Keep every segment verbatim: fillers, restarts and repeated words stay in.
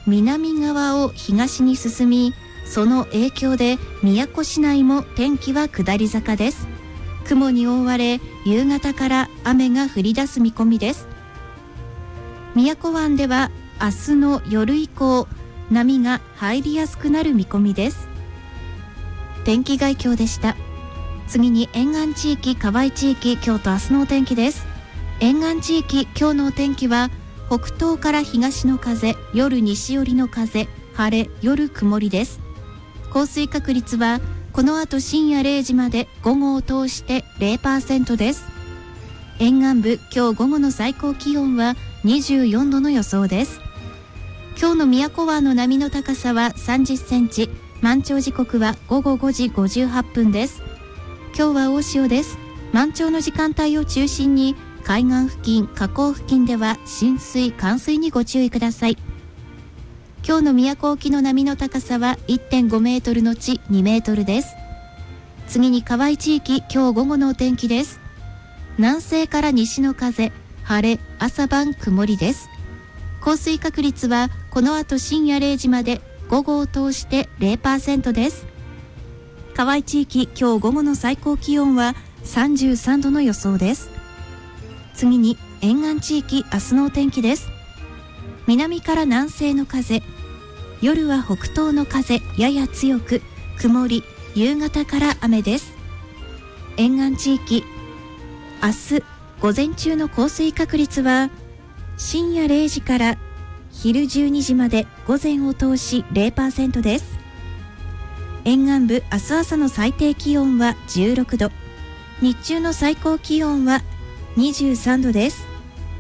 南側を東に進み、その影響で宮古市内も天気は下り坂です。雲に覆われ、夕方から雨が降り出す見込みです。宮古湾では明日の夜以降、波が入りやすくなる見込みです。天気概況でした。次に沿岸地域、河合地域、今日と明日のお天気です。沿岸地域、今日のお天気は北東から東の風、夜西寄りの風、晴れ、夜曇りです。降水確率はこの後深夜れいじまで午後を通して ゼロパーセント です。沿岸部、今日午後の最高気温はにじゅうよんどの予想です。今日の宮古湾の波の高さはさんじゅっセンチ、満潮時刻は午後ごじごじゅうはっぷんです。今日は大潮です。満潮の時間帯を中心に海岸付近、河口付近では浸水、冠水にご注意ください。今日の宮古沖の波の高さは いってんごメートルのちにメートルです。次に河合地域、今日午後のお天気です。南西から西の風、晴れ、朝晩曇りです。降水確率はこの後深夜れいじまで午後を通して ゼロパーセント です。河合地域、今日午後の最高気温はさんじゅうさんどの予想です。次に沿岸地域、明日のお天気です。南から南西の風、夜は北東の風、やや強く、曇り、夕方から雨です。沿岸地域、明日午前中の降水確率は深夜れいじから昼じゅうにじまで午前を通し ゼロパーセント です。沿岸部、明日朝の最低気温はじゅうろくど、日中の最高気温はにじゅうさんどです。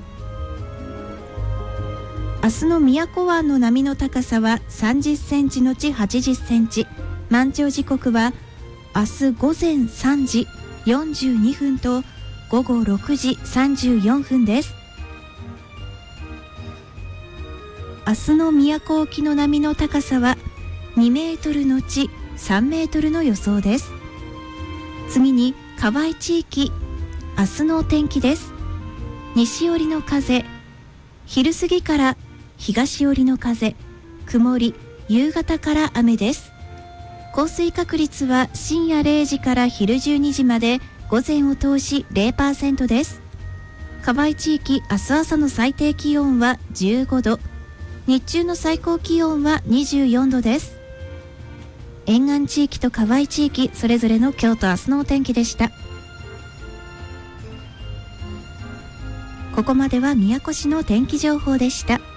明日の宮古湾の波の高さはさんじゅっセンチのちはちじゅっセンチ、満潮時刻は明日午前さんじよんじゅうにふんと午後ろくじさんじゅうよんふんです。明日の宮古沖の波の高さはにメートルのちさんメートルの予想です。次に河合地域、明日のお天気です。西寄りの風、昼過ぎから東寄りの風、曇り、夕方から雨です。降水確率は深夜れいじから昼じゅうにじまで午前を通し ゼロパーセント です。河合地域、明日朝の最低気温はじゅうごど、日中の最高気温はにじゅうよんどです。沿岸地域と河合地域、それぞれの今日と明日のお天気でした。ここまでは宮古市の天気情報でした。